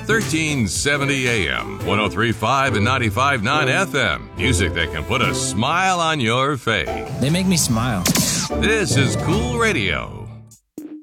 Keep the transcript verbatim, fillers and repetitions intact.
thirteen seventy A M, one oh three point five and ninety-five point nine F M. Music that can put a smile on your face. They make me smile. This is Cool Radio.